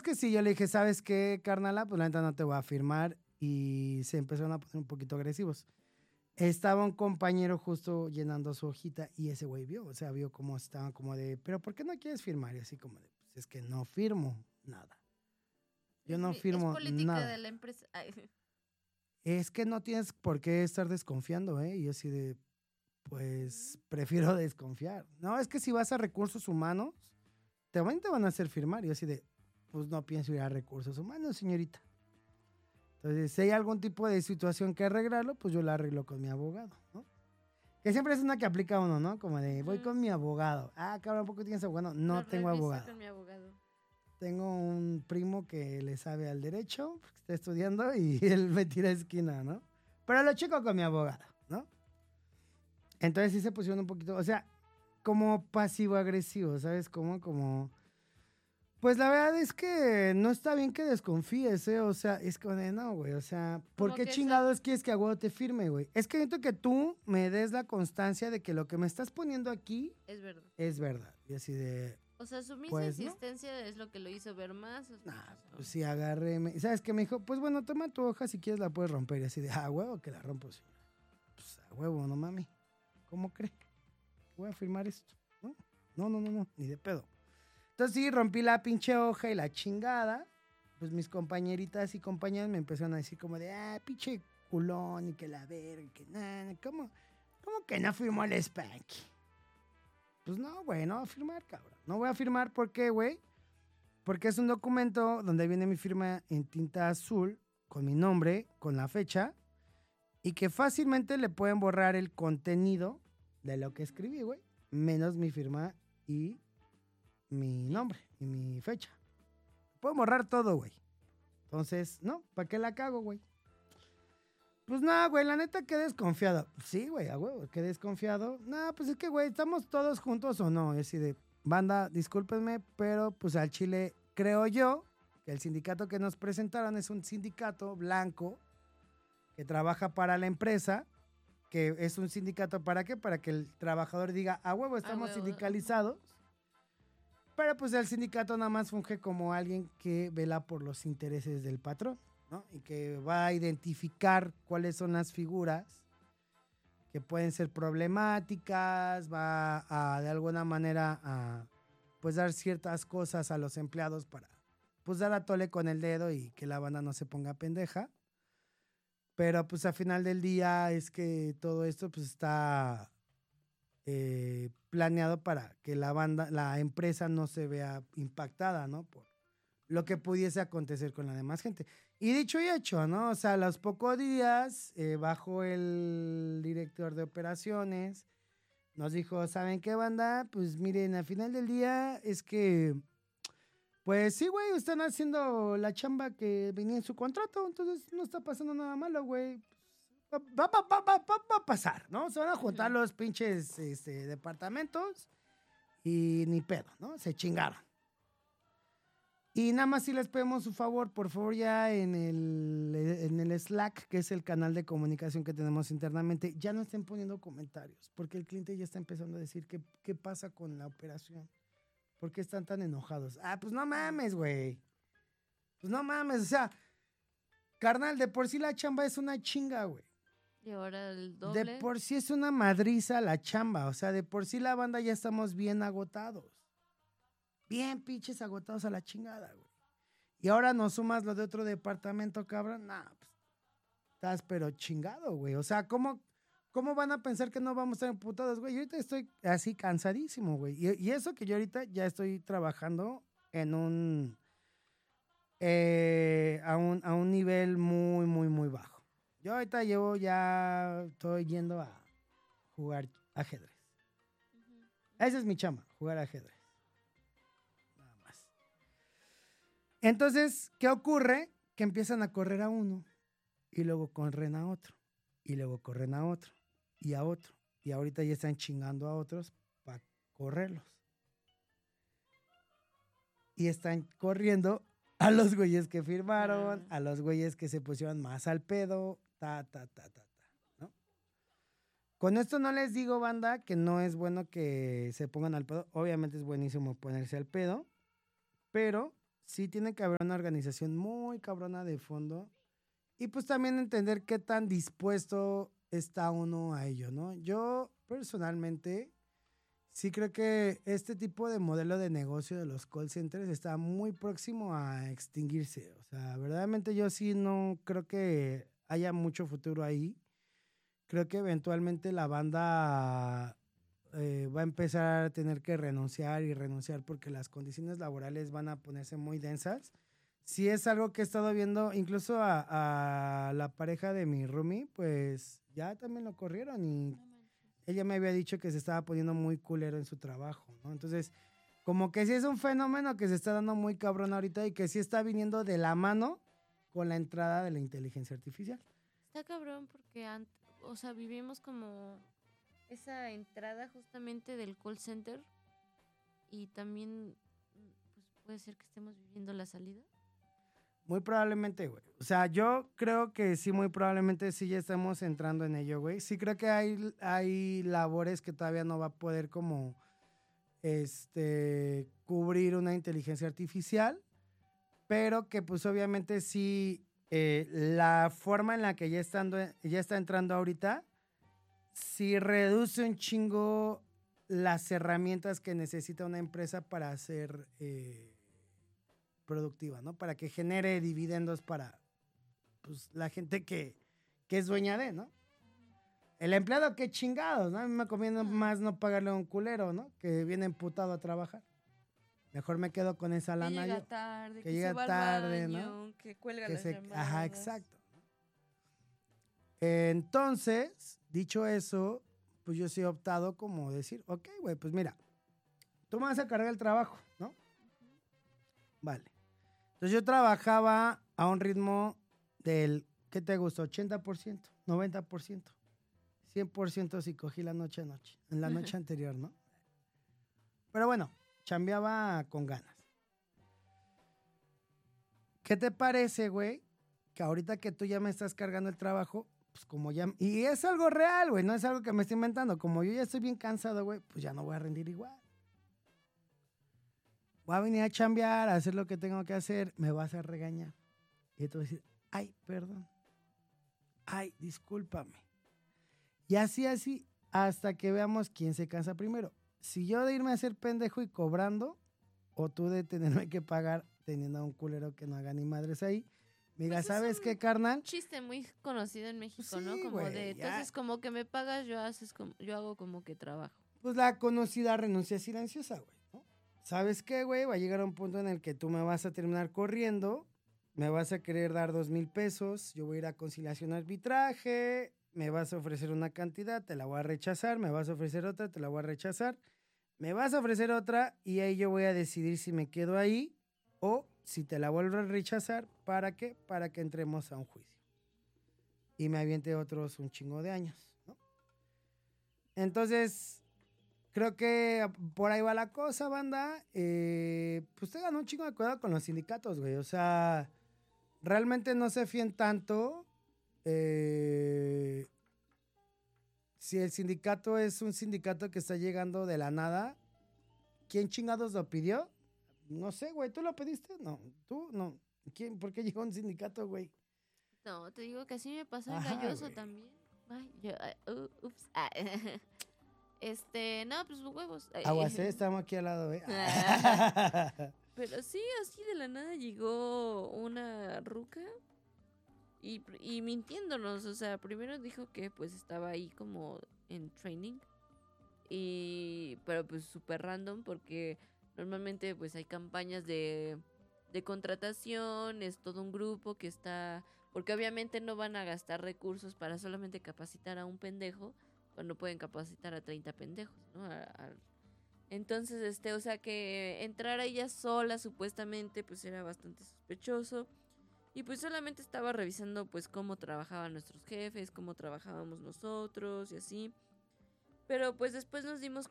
que sí, yo le dije, ¿sabes qué, carnala? Pues la neta no te voy a firmar. Y se empezaron a poner un poquito agresivos. Estaba un compañero justo llenando su hojita y ese güey vio, o sea, vio cómo estaban como de, pero ¿por qué no quieres firmar? Y así como de, pues es que no firmo nada. Yo no Es firmo política de nada. la empresa. Ay, Es que no tienes por qué estar desconfiando, ¿eh? Y yo así de, pues prefiero desconfiar. No, es que si vas a recursos humanos, te van a hacer firmar. Y yo así de, pues no pienso ir a recursos humanos, señorita. Entonces, si hay algún tipo de situación que arreglarlo, pues yo la arreglo con mi abogado, ¿no? Que siempre es una que aplica uno, ¿no? Como de, voy con mi abogado. Ah, cabrón, ¿por qué tienes abogado? lo No tengo reviso abogado. con mi abogado. Tengo un primo que le sabe al derecho, porque está estudiando, y él me tira esquina, ¿no? Pero lo checo con mi abogado, ¿no? Entonces sí se pusieron un poquito, o sea, como pasivo-agresivo, ¿sabes? Como... Pues la verdad es que no está bien que desconfíes, ¿eh? O sea, es como de, no, güey, o sea, ¿por Como qué que chingados quieres que a huevo te firme, güey? Es que necesito que tú me des la constancia de que lo que me estás poniendo aquí es verdad. es verdad. Y así de, O sea, su misma pues no. insistencia es lo que lo hizo ver más Nah, sospechoso. pues sí, agarré. ¿Sabes qué me dijo? Pues bueno, toma tu hoja, si quieres la puedes romper. Y así de, huevo, que la rompo, señor. Pues a huevo, no mami. ¿Cómo cree? Voy a firmar esto. No, no, no, no, no, ni de pedo. Entonces sí, rompí la pinche hoja y la chingada. Pues mis compañeritas y compañeros me empezaron a decir como de, pinche culón y que la verga, y que nada, ¿cómo que no firmó el Spanky? Pues no, güey, no voy a firmar, cabrón. No voy a firmar, ¿por qué, güey? Porque es un documento donde viene mi firma en tinta azul, con mi nombre, con la fecha, y que fácilmente le pueden borrar el contenido de lo que escribí, güey, menos mi firma y mi nombre y mi fecha. Puedo borrar todo, güey. Entonces, no, ¿para qué la cago, güey? Pues nada, güey, la neta quedé desconfiado. Sí, güey, a huevo, quedé desconfiado. No, pues es que, güey, ¿estamos todos juntos o no? Es así de, banda, discúlpenme, pero pues al Chile creo yo que el sindicato que nos presentaron es un sindicato blanco que trabaja para la empresa, que es un sindicato ¿para qué? Para que el trabajador diga, a huevo, Ah, estamos huevo. sindicalizados. Pero pues el sindicato nada más funge como alguien que vela por los intereses del patrón, ¿no? Y que va a identificar cuáles son las figuras que pueden ser problemáticas, va a de alguna manera a pues dar ciertas cosas a los empleados para pues dar a tole con el dedo y que la banda no se ponga pendeja. Pero pues al final del día es que todo esto pues está planeado para que la banda, la empresa no se vea impactada, ¿no? Por lo que pudiese acontecer con la demás gente. Y dicho y hecho, ¿no? O sea, a los pocos días, bajo el director de operaciones, nos dijo, ¿saben qué, banda? Pues miren, al final del día es que, pues sí, güey, están haciendo la chamba que venía en su contrato, entonces no está pasando nada malo, güey. Va a pasar, ¿no? Se van a juntar los pinches departamentos y ni pedo, ¿no? Se chingaron. Y nada más si les pedimos su favor, por favor, ya en el Slack, que es el canal de comunicación que tenemos internamente, ya no estén poniendo comentarios, porque el cliente ya está empezando a decir qué pasa con la operación. ¿Por qué están tan enojados? Pues no mames, güey. Pues no mames, o sea, carnal, de por sí la chamba es una chinga, güey. Y ahora el De doble. por sí es una madriza la chamba, o sea, de por sí la banda ya estamos bien agotados. Bien pinches agotados a la chingada, güey. Y ahora nos sumas lo de otro departamento, cabrón. Nah, pues estás pero chingado, güey. O sea, ¿cómo van a pensar que no vamos a estar emputados, güey? Yo ahorita estoy así cansadísimo, güey. Y eso que yo ahorita ya estoy trabajando en a un nivel muy, muy, muy bajo. Yo ahorita estoy yendo a jugar ajedrez. Esa es mi chamba, jugar ajedrez. Nada más. Entonces, ¿qué ocurre? Que empiezan a correr a uno y luego corren a otro y luego corren a otro y a otro. Y ahorita ya están chingando a otros para correrlos. Y están corriendo a los güeyes que firmaron, a los güeyes que se pusieron más al pedo, ¿no? Con esto no les digo, banda, que no es bueno que se pongan al pedo. Obviamente es buenísimo ponerse al pedo, pero sí tiene que haber una organización muy cabrona de fondo y pues también entender qué tan dispuesto está uno a ello, ¿no? Yo personalmente sí creo que este tipo de modelo de negocio de los call centers está muy próximo a extinguirse. O sea, verdaderamente yo sí no creo que haya mucho futuro ahí. Creo que eventualmente la banda va a empezar a tener que renunciar y renunciar porque las condiciones laborales van a ponerse muy densas. Sí es algo que he estado viendo, incluso a la pareja de mi roomie, pues ya también lo corrieron y No manches. ella me había dicho que se estaba poniendo muy culero en su trabajo, ¿no? Entonces, como que sí es un fenómeno que se está dando muy cabrón ahorita y que sí está viniendo de la mano con la entrada de la inteligencia artificial. Está cabrón porque, o sea, vivimos como esa entrada justamente del call center y también, pues puede ser que estemos viviendo la salida. Muy probablemente, güey. O sea, yo creo que sí, muy probablemente sí ya estamos entrando en ello, güey. Sí creo que hay labores que todavía no va a poder como, cubrir una inteligencia artificial, pero que pues obviamente sí, la forma en la que ya está entrando ahorita, sí reduce un chingo las herramientas que necesita una empresa para ser productiva, ¿no? Para que genere dividendos para pues, la gente que es dueña de, ¿no? El empleado, qué chingados, ¿no? A mí me conviene más no pagarle a un culero, ¿no? Que viene emputado a trabajar. Mejor me quedo con esa Que lana llega yo. tarde, Que que se llega va al tarde, ¿no? baño, que cuelga Que las se... Ajá, llamadas. exacto. Entonces, dicho eso, pues yo sí he optado como decir, ok, güey, pues mira, tú me vas a cargar el trabajo, ¿no? Vale. Entonces yo trabajaba a un ritmo del, ¿qué te gusta? 80%, 90%, 100% si cogí la noche a noche, en la noche anterior, ¿no? Pero bueno, chambeaba con ganas. ¿Qué te parece, güey? Que ahorita que tú ya me estás cargando el trabajo, pues como ya... Y es algo real, güey, no es algo que me estoy inventando. Como yo ya estoy bien cansado, güey, pues ya no voy a rendir igual. Voy a venir a chambear, a hacer lo que tengo que hacer, me vas a regañar. Y tú vas a decir, ay, perdón. Ay, discúlpame. Y así, hasta que veamos quién se cansa primero. Si yo de irme a hacer pendejo y cobrando, o tú de tenerme que pagar teniendo a un culero que no haga ni madres ahí, me diga, Pues es ¿sabes qué, un carnal? chiste muy conocido en México, Pues ¿no? sí, Como de, güey, ya. entonces como que me pagas, yo hago como que trabajo. Pues la conocida renuncia silenciosa, güey, ¿no? ¿Sabes qué, güey? Va a llegar a un punto en el que tú me vas a terminar corriendo, me vas a querer dar 2,000 pesos, yo voy a ir a conciliación arbitraje, me vas a ofrecer una cantidad, te la voy a rechazar, me vas a ofrecer otra, te la voy a rechazar, me vas a ofrecer otra y ahí yo voy a decidir si me quedo ahí o si te la vuelvo a rechazar, ¿para qué? Para que entremos a un juicio. Y me aviente otros un chingo de años, ¿no? Entonces, creo que por ahí va la cosa, banda. Pues tengan un chingo de cuidado con los sindicatos, güey. O sea, realmente no se fíen tanto. Si el sindicato es un sindicato que está llegando de la nada, ¿quién chingados lo pidió? No sé, güey. ¿Tú lo pediste? No. ¿Tú? No. ¿Quién? ¿Por qué llegó un sindicato, güey? No, te digo que así me pasó en Ajá, Galloso güey. también. Ay, ups. No, pues huevos. Aguacé, estamos aquí al lado, ¿eh? Pero sí, así de la nada llegó una ruca y mintiéndonos. O sea, primero dijo que pues estaba ahí como en training. Pero pues súper random porque normalmente pues hay campañas de contratación, es todo un grupo que está... Porque obviamente no van a gastar recursos para solamente capacitar a un pendejo cuando pueden capacitar a 30 pendejos, ¿no? Entonces, o sea que entrar a ella sola supuestamente pues era bastante sospechoso. Y pues solamente estaba revisando pues cómo trabajaban nuestros jefes, cómo trabajábamos nosotros y así. Pero pues después nos dimos